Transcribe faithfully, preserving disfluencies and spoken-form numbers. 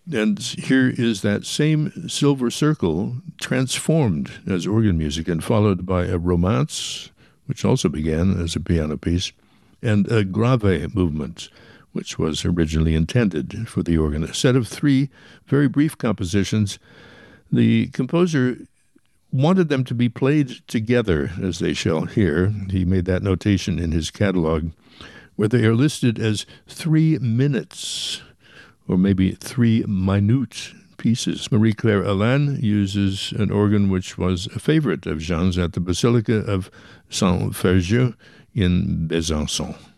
And here is that same silver circle transformed as organ music and followed by a romance, which also began as a piano piece, and a grave movement, which was originally intended for the organ. A set of three very brief compositions. The composer wanted them to be played together, as they shall hear. He made that notation in his catalog, where they are listed as three minutes, or maybe three minute pieces. Marie-Claire Alain uses an organ which was a favorite of Jean's at the Basilica of Saint-Ferjeux in Besançon.